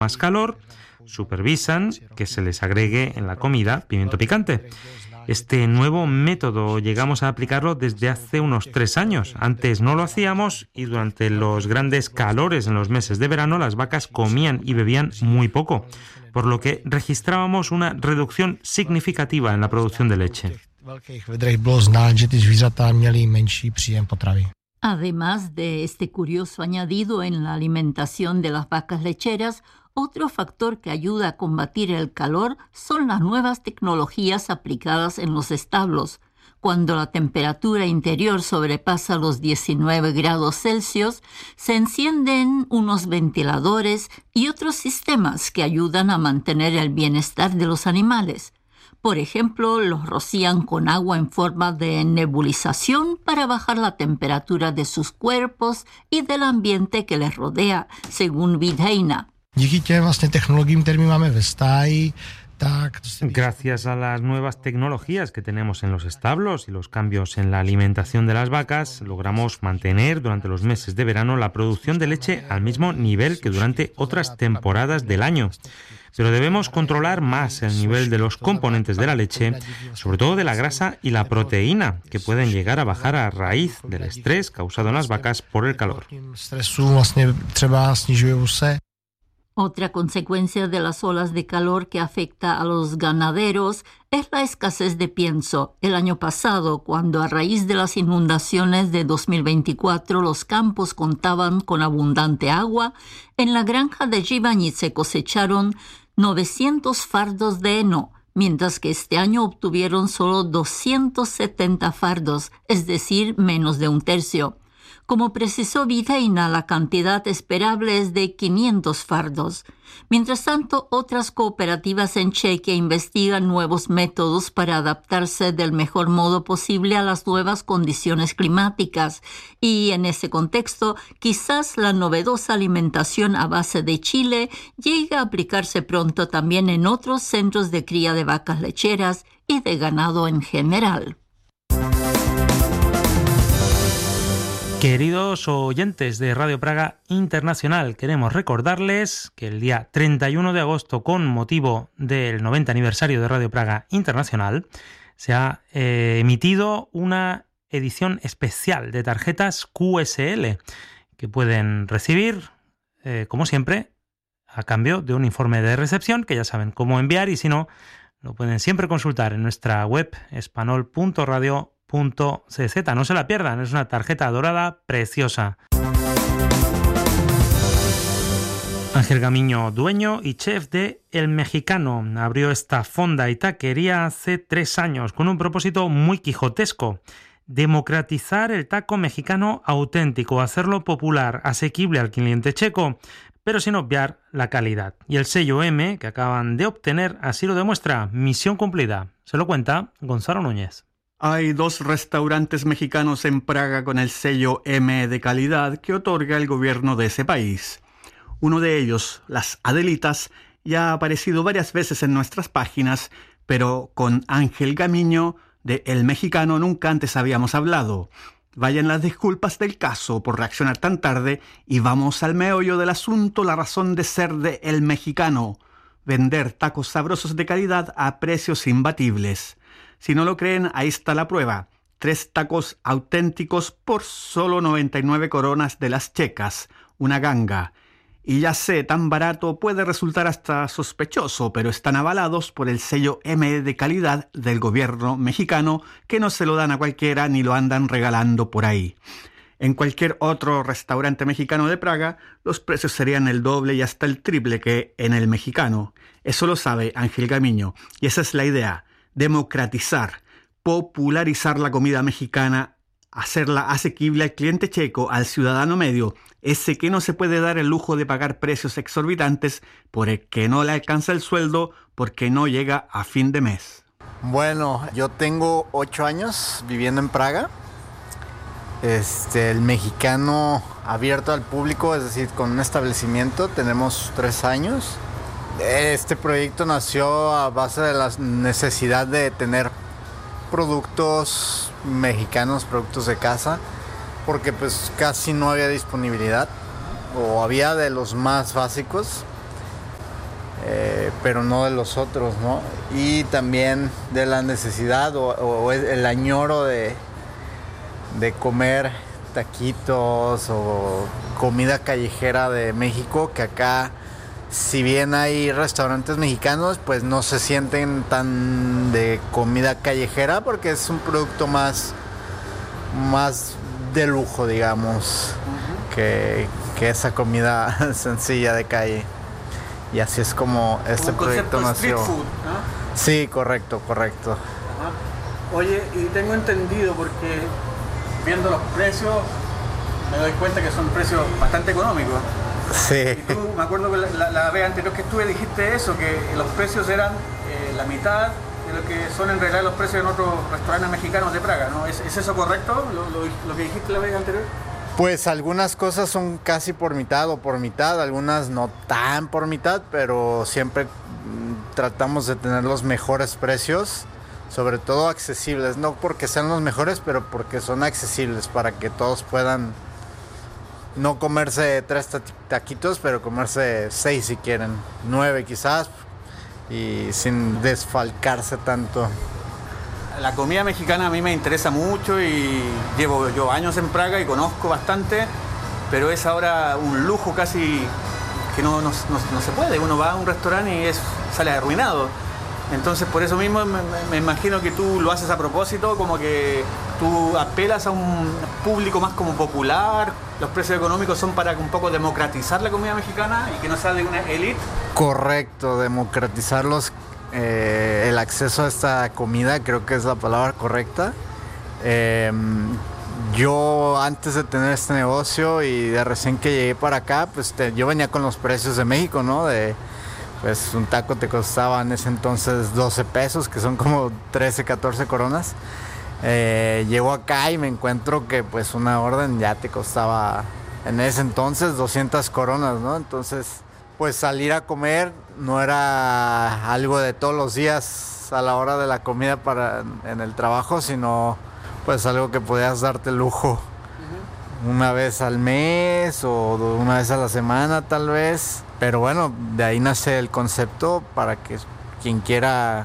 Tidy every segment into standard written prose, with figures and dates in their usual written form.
más calor, supervisan que se les agregue en la comida pimiento picante. Este nuevo método llegamos a aplicarlo desde hace unos 3 años. Antes no lo hacíamos y durante los grandes calores en los meses de verano las vacas comían y bebían muy poco, por lo que registrábamos una reducción significativa en la producción de leche. Además de este curioso añadido en la alimentación de las vacas lecheras, otro factor que ayuda a combatir el calor son las nuevas tecnologías aplicadas en los establos. Cuando la temperatura interior sobrepasa los 19 grados Celsius, se encienden unos ventiladores y otros sistemas que ayudan a mantener el bienestar de los animales. Por ejemplo, los rocían con agua en forma de nebulización para bajar la temperatura de sus cuerpos y del ambiente que les rodea, según Vidheina. Gracias a las nuevas tecnologías que tenemos en los establos y los cambios en la alimentación de las vacas, logramos mantener durante los meses de verano la producción de leche al mismo nivel que durante otras temporadas del año. Pero debemos controlar más el nivel de los componentes de la leche, sobre todo de la grasa y la proteína, que pueden llegar a bajar a raíz del estrés causado en las vacas por el calor. Otra consecuencia de las olas de calor que afecta a los ganaderos es la escasez de pienso. El año pasado, cuando a raíz de las inundaciones de 2024 los campos contaban con abundante agua, en la granja de Gibañi se cosecharon 900 fardos de heno, mientras que este año obtuvieron solo 270 fardos, es decir, menos de un tercio. Como precisó Vidheina, la cantidad esperable es de 500 fardos. Mientras tanto, otras cooperativas en Chequia investigan nuevos métodos para adaptarse del mejor modo posible a las nuevas condiciones climáticas. Y en ese contexto, quizás la novedosa alimentación a base de chile llegue a aplicarse pronto también en otros centros de cría de vacas lecheras y de ganado en general. Queridos oyentes de Radio Praga Internacional, queremos recordarles que el día 31 de agosto, con motivo del 90 aniversario de Radio Praga Internacional, se ha emitido una edición especial de tarjetas QSL que pueden recibir, como siempre, a cambio de un informe de recepción, que ya saben cómo enviar, y si no, lo pueden siempre consultar en nuestra web espanol.radio.cz. No se la pierdan, es una tarjeta dorada preciosa. Ángel Gamiño, dueño y chef de El Mexicano, abrió esta fonda y taquería hace 3 años con un propósito muy quijotesco: democratizar el taco mexicano auténtico, hacerlo popular, asequible al cliente checo, pero sin obviar la calidad. Y el sello M que acaban de obtener así lo demuestra. Misión cumplida. Se lo cuenta Gonzalo Núñez. Hay 2 restaurantes mexicanos en Praga con el sello M de calidad que otorga el gobierno de ese país. Uno de ellos, Las Adelitas, ya ha aparecido varias veces en nuestras páginas, pero con Ángel Gamiño de El Mexicano nunca antes habíamos hablado. Vayan las disculpas del caso por reaccionar tan tarde y vamos al meollo del asunto, la razón de ser de El Mexicano: vender tacos sabrosos de calidad a precios imbatibles. Si no lo creen, ahí está la prueba: 3 tacos auténticos por solo 99 coronas de las checas, una ganga. Y ya sé, tan barato puede resultar hasta sospechoso, pero están avalados por el sello M de calidad del gobierno mexicano, que no se lo dan a cualquiera ni lo andan regalando por ahí. En cualquier otro restaurante mexicano de Praga, los precios serían el doble y hasta el triple que en El Mexicano. Eso lo sabe Ángel Gamiño, y esa es la idea: democratizar, popularizar la comida mexicana, hacerla asequible al cliente checo, al ciudadano medio, ese que no se puede dar el lujo de pagar precios exorbitantes por el que no le alcanza el sueldo porque no llega a fin de mes. Bueno, yo tengo 8 años viviendo en Praga. El Mexicano abierto al público, es decir, con un establecimiento, tenemos 3 años. Este proyecto nació a base de la necesidad de tener productos mexicanos, productos de casa, porque pues casi no había disponibilidad, o había de los más básicos. pero no de los otros, ¿no? Y también de la necesidad o el añoro de comer taquitos o comida callejera de México, que acá, si bien hay restaurantes mexicanos, pues no se sienten tan de comida callejera porque es un producto más de lujo, digamos, que esa comida sencilla de calle. Y así es como este proyecto nació. Street food, ¿no? Sí, correcto. Ajá. Oye, y tengo entendido, porque viendo los precios me doy cuenta que son precios bastante económicos. Sí. Y tú, me acuerdo que la vez anterior que estuve dijiste eso, que los precios eran la mitad de lo que son en realidad los precios en otros restaurantes mexicanos de Praga, ¿no? ¿Es eso correcto, lo que dijiste la vez anterior? Pues algunas cosas son casi por mitad o por mitad, algunas no tan por mitad, pero siempre tratamos de tener los mejores precios, sobre todo accesibles, no porque sean los mejores, pero porque son accesibles para que todos puedan no comerse 3 taquitos, pero comerse 6 si quieren, 9 quizás, y sin desfalcarse tanto. La comida mexicana a mí me interesa mucho y llevo yo años en Praga y conozco bastante, pero es ahora un lujo casi que no se puede. Uno va a un restaurante y sale arruinado. Entonces por eso mismo me imagino que tú lo haces a propósito, como que tú apelas a un público más como popular, los precios económicos son para un poco democratizar la comida mexicana y que no sea de una élite. Correcto, democratizarlos. El acceso a esta comida creo que es la palabra correcta. Yo antes de tener este negocio y de recién que llegué para acá, pues yo venía con los precios de México, ¿no? Pues un taco te costaba en ese entonces 12 pesos, que son como 13, 14 coronas. Llego acá y me encuentro que pues una orden ya te costaba en ese entonces 200 coronas, ¿no? Entonces, pues salir a comer no era algo de todos los días a la hora de la comida en el trabajo, sino pues algo que podías darte lujo una vez al mes o una vez a la semana tal vez. Pero bueno, de ahí nace el concepto para que quien quiera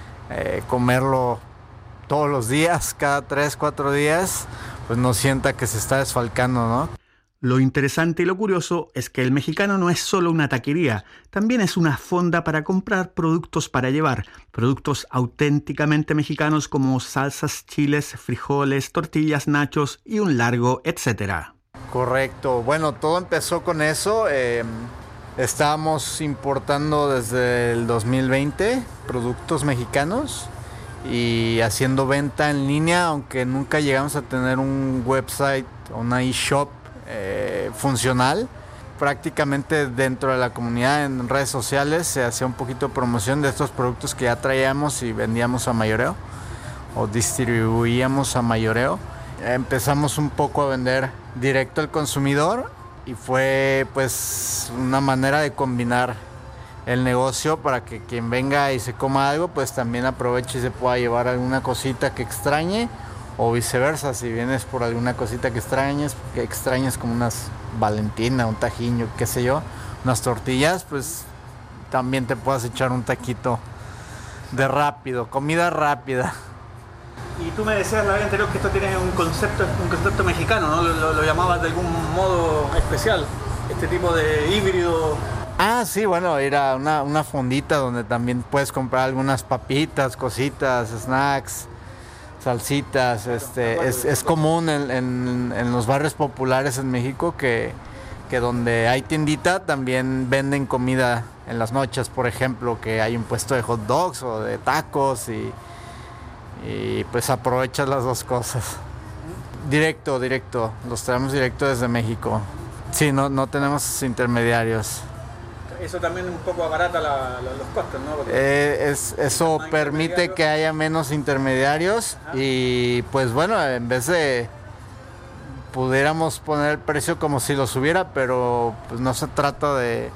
comerlo todos los días, cada 3, 4 días, pues no sienta que se está desfalcando, ¿no? Lo interesante y lo curioso es que el mexicano no es solo una taquería, también es una fonda para comprar productos para llevar, productos auténticamente mexicanos como salsas, chiles, frijoles, tortillas, nachos y un largo etcétera. Correcto, bueno, todo empezó con eso. Estábamos importando desde el 2020 productos mexicanos y haciendo venta en línea, aunque nunca llegamos a tener un website o una eShop funcional. Prácticamente dentro de la comunidad en redes sociales se hacía un poquito de promoción de estos productos que ya traíamos y vendíamos a mayoreo o distribuíamos a mayoreo. Empezamos un poco a vender directo al consumidor y fue pues una manera de combinar el negocio para que quien venga y se coma algo pues también aproveche y se pueda llevar alguna cosita que extrañe, o viceversa, si vienes por alguna cosita que extrañes como unas Valentina, un tajín, qué sé yo, unas tortillas, pues también te puedas echar un taquito de rápido, comida rápida. Y tú me decías la vez anterior que esto tiene un concepto mexicano, ¿no? Lo llamabas de algún modo especial, este tipo de híbrido. Ah, sí, bueno, era una fondita donde también puedes comprar algunas papitas, cositas, snacks, salsitas. Es común en los barrios populares en México que donde hay tiendita también venden comida en las noches, por ejemplo, que hay un puesto de hot dogs o de tacos y pues aprovechas las dos cosas. Directo, los traemos directo desde México. Sí, no tenemos intermediarios. Eso también un poco abarata los costos, ¿no? Eso permite que haya menos intermediarios. Ajá. Y pues bueno, en vez de pudiéramos poner el precio como si lo subiera, pero pues no se trata de,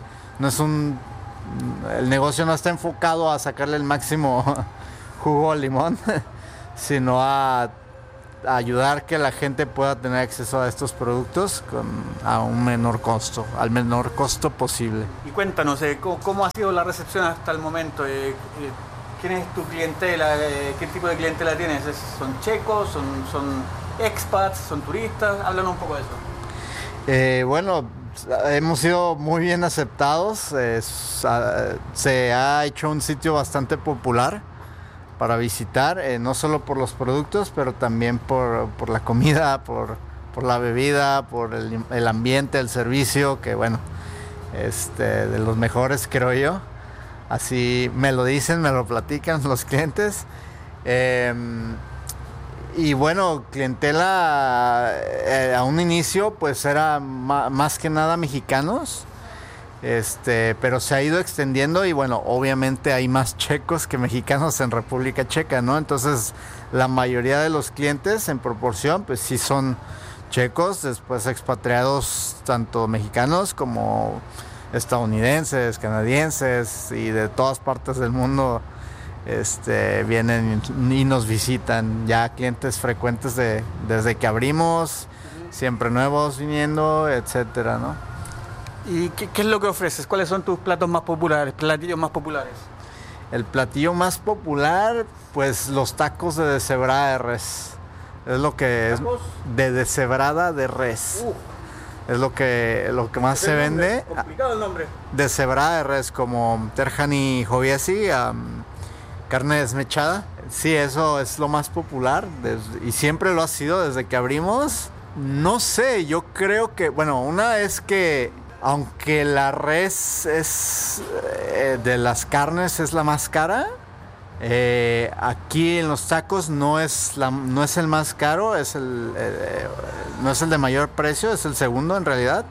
el negocio no está enfocado a sacarle el máximo jugo al limón, sino a ayudar que la gente pueda tener acceso a estos productos a un menor costo, al menor costo posible. Y cuéntanos, ¿cómo ha sido la recepción hasta el momento? ¿Quién es tu clientela? ¿Qué tipo de clientela tienes? ¿Son checos? ¿Son expats? ¿Son turistas? Háblanos un poco de eso. Bueno, hemos sido muy bien aceptados. Se ha hecho un sitio bastante popular para visitar, no solo por los productos, pero también por la comida, por la bebida, por el ambiente, el servicio, que bueno, de los mejores, creo yo. Así me lo dicen, me lo platican los clientes. Y bueno, clientela a un inicio pues era más que nada mexicanos. Pero se ha ido extendiendo y bueno, obviamente hay más checos que mexicanos en República Checa, ¿no? Entonces, la mayoría de los clientes en proporción, pues sí son checos, después expatriados tanto mexicanos como estadounidenses, canadienses y de todas partes del mundo vienen y nos visitan. Ya clientes frecuentes desde que abrimos, siempre nuevos viniendo, etcétera, ¿no? ¿Y qué es lo que ofreces? ¿Cuáles son tus platillos más populares? El platillo más popular, pues los tacos de deshebrada de res. Es lo que es de deshebrada de res. Es lo que más se vende. Complicado el nombre. Deshebrada de res, como terjani joviesi, carne desmechada. Sí, eso es lo más popular y siempre lo ha sido desde que abrimos. No sé, yo creo que, bueno, una es que aunque la res es de las carnes es la más cara, aquí en los tacos no es el más caro, no es el de mayor precio, es el segundo en realidad.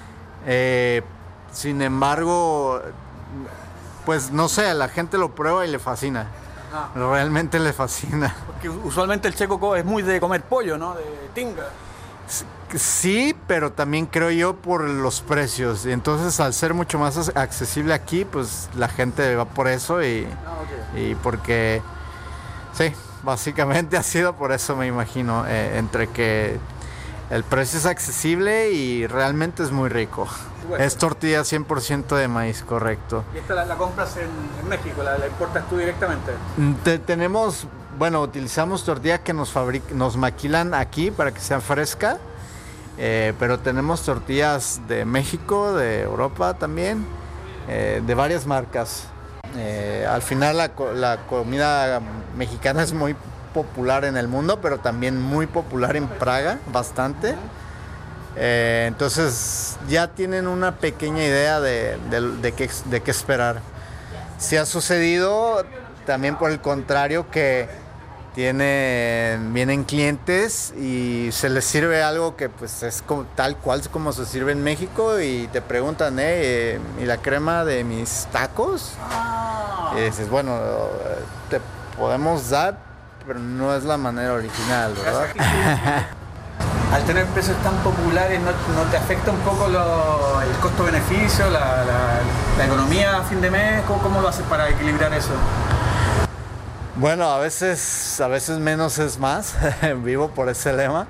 Sin embargo, pues no sé, la gente lo prueba y le fascina. Realmente le fascina. Porque usualmente el checo es muy de comer pollo, ¿no? De tinga. Sí, pero también creo yo por los precios. Y entonces, al ser mucho más accesible aquí, pues la gente va por eso y porque, sí, básicamente ha sido por eso, me imagino, entre que el precio es accesible y realmente es muy rico. Bueno. Es tortilla 100% de maíz, correcto. ¿Y esta la compras en México? ¿La importas tú directamente? Tenemos, bueno, utilizamos tortilla que nos maquilan aquí para que sea fresca. Pero tenemos tortillas de México, de Europa también, de varias marcas. Al final la comida mexicana es muy popular en el mundo, pero también muy popular en Praga, bastante. Entonces ya tienen una pequeña idea de qué esperar. Sí ha sucedido también por el contrario que vienen clientes y se les sirve algo que pues es tal cual como se sirve en México y te preguntan, ¿y la crema de mis tacos? Y dices, bueno, te podemos dar, pero no es la manera original, ¿verdad? Al tener precios tan populares, ¿no te afecta un poco el costo-beneficio, la economía a fin de mes? ¿Cómo lo haces para equilibrar eso? Bueno, a veces menos es más. Vivo por ese lema.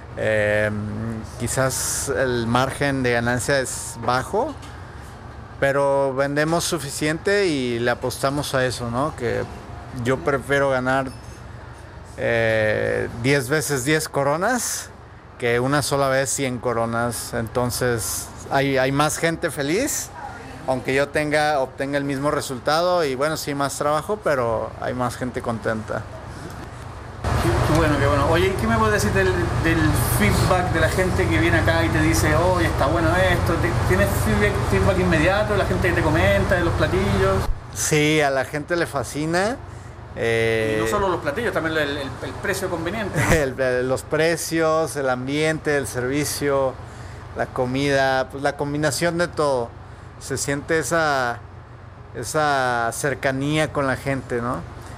Quizás el margen de ganancia es bajo, pero vendemos suficiente y le apostamos a eso, ¿no? Que yo prefiero ganar 10 veces 10 coronas que una sola vez 100 coronas. Entonces hay más gente feliz, aunque yo obtenga el mismo resultado y bueno, sí, más trabajo, pero hay más gente contenta. Qué bueno, qué bueno. Oye, ¿qué me puedes decir del feedback de la gente que viene acá y te dice, oye, está bueno esto? ¿Tienes feedback inmediato de la gente que te comenta, de los platillos? Sí, a la gente le fascina. Y no solo los platillos, también el precio conveniente, ¿no? Los precios, el ambiente, el servicio, la comida, pues la combinación de todo. Se siente esa cercanía con la gente, ¿no?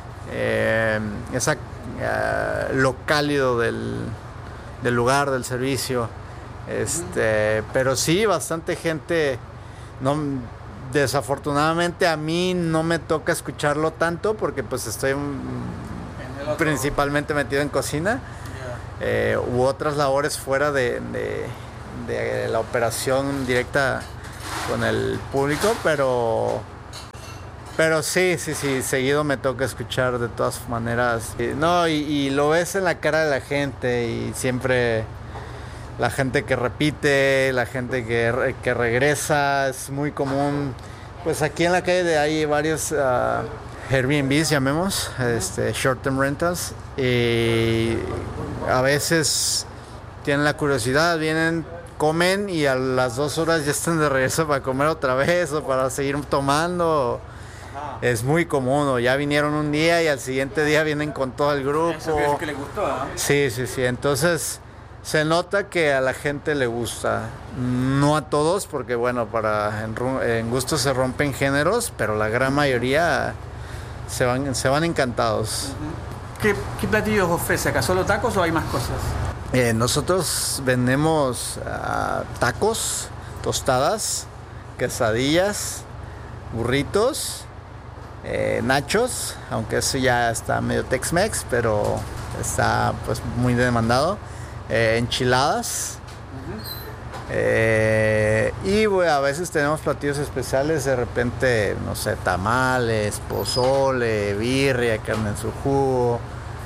Lo cálido del lugar, del servicio. Pero sí, bastante gente. Desafortunadamente a mí no me toca escucharlo tanto porque pues estoy principalmente metido en cocina. u otras labores fuera de la operación directa con el público, pero sí, seguido me toca escuchar de todas maneras. Y lo ves en la cara de la gente, y siempre la gente que repite, la gente que regresa, es muy común. Pues aquí en la calle hay varios Airbnbs, llamemos, short term rentals, y a veces tienen la curiosidad, vienen, comen y a las 2 horas ya están de regreso para comer otra vez o para seguir tomando. Es muy común, o ya vinieron un día y al siguiente día vienen con todo el grupo. Eso es que les gustó, ¿no? Sí, entonces se nota que a la gente le gusta, no a todos, porque bueno, en gusto se rompen géneros, pero la gran mayoría se van encantados. ¿Qué platillos ofrece acá? ¿Solo tacos o hay más cosas? Nosotros vendemos tacos, tostadas, quesadillas, burritos, nachos, aunque eso ya está medio Tex-Mex, pero está pues muy demandado, enchiladas, y bueno, a veces tenemos platillos especiales, de repente, no sé, tamales, pozole, birria, carne en su jugo,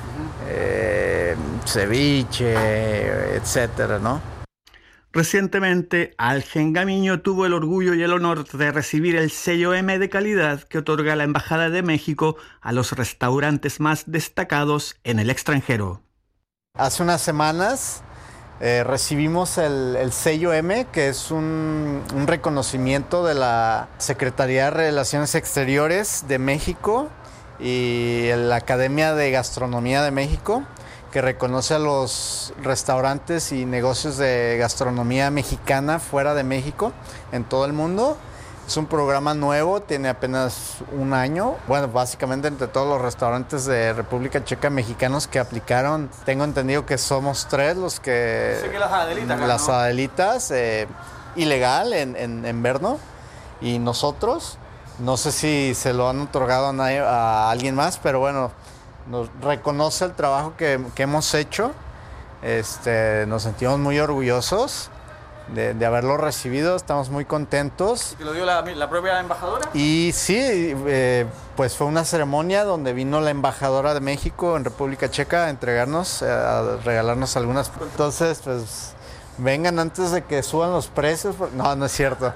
ceviche, etcétera, ¿no? Recientemente, Algen Gamiño tuvo el orgullo y el honor de recibir el sello M de calidad que otorga la Embajada de México a los restaurantes más destacados en el extranjero. Hace unas semanas recibimos el sello M, que es un reconocimiento de la Secretaría de Relaciones Exteriores de México y la Academia de Gastronomía de México, que reconoce a los restaurantes y negocios de gastronomía mexicana fuera de México, en todo el mundo. Es un programa nuevo, tiene apenas un año. Bueno, básicamente entre todos los restaurantes de República Checa mexicanos que aplicaron, tengo entendido que somos 3 los que... Sé que las Adelitas. Las Adelitas, ilegal en Brno, y nosotros. No sé si se lo han otorgado a alguien más, pero bueno, nos reconoce el trabajo que hemos hecho. Nos sentimos muy orgullosos de haberlo recibido, estamos muy contentos. ¿Te lo dio la propia embajadora? Y sí, pues fue una ceremonia donde vino la embajadora de México en República Checa a entregarnos, a regalarnos algunas. Entonces, pues vengan antes de que suban los precios. No es cierto.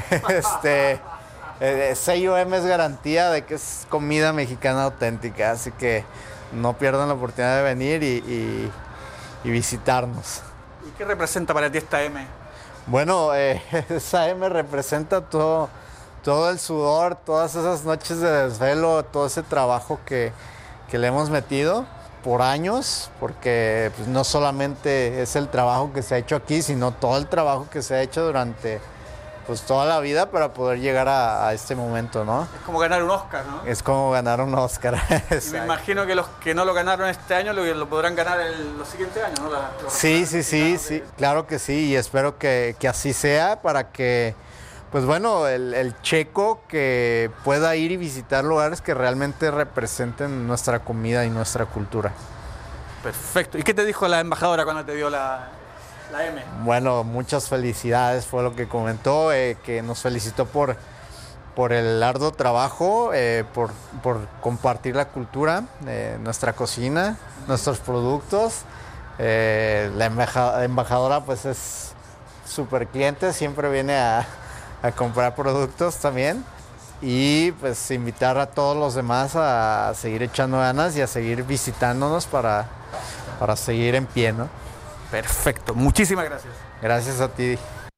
Sello M es garantía de que es comida mexicana auténtica, así que no pierdan la oportunidad de venir y visitarnos. ¿Y qué representa para ti esta M? Bueno, esa M representa todo el sudor, todas esas noches de desvelo, todo ese trabajo que le hemos metido por años, porque pues, no solamente es el trabajo que se ha hecho aquí, sino todo el trabajo que se ha hecho durante pues toda la vida para poder llegar a este momento, ¿no? Es como ganar un Oscar, ¿no? Es como ganar un Oscar. Y me imagino que los que no lo ganaron este año lo podrán ganar en los siguientes años, ¿no? Sí, claro que sí, y espero que así sea para que, pues bueno, el checo que pueda ir y visitar lugares que realmente representen nuestra comida y nuestra cultura. Perfecto. ¿Y qué te dijo la embajadora cuando te dio la M? Bueno, muchas felicidades, fue lo que comentó, que nos felicitó por el arduo trabajo, por compartir la cultura, nuestra cocina, nuestros productos. La embajadora pues es súper cliente, siempre viene a comprar productos también, y pues invitar a todos los demás a seguir echando ganas y a seguir visitándonos para seguir en pie, ¿no? Perfecto, muchísimas gracias. Gracias a ti.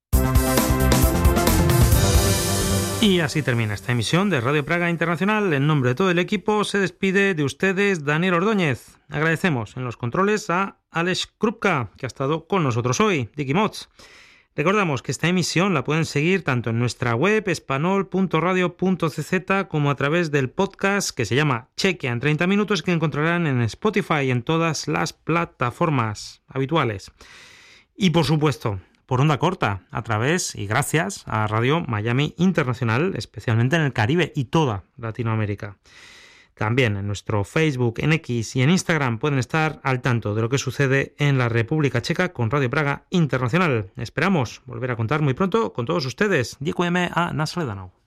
Y así termina esta emisión de Radio Praga Internacional. En nombre de todo el equipo se despide de ustedes Daniel Ordóñez. Agradecemos en los controles a Alex Krupka, que ha estado con nosotros hoy, Dicky Mots. Recordamos que esta emisión la pueden seguir tanto en nuestra web espanol.radio.cz como a través del podcast que se llama Chequea en 30 minutos, que encontrarán en Spotify y en todas las plataformas habituales. Y por supuesto, por onda corta, a través y gracias a Radio Miami Internacional, especialmente en el Caribe y toda Latinoamérica. También en nuestro Facebook, en X y en Instagram pueden estar al tanto de lo que sucede en la República Checa con Radio Praga Internacional. Esperamos volver a contar muy pronto con todos ustedes. Děkujeme a nashledanou.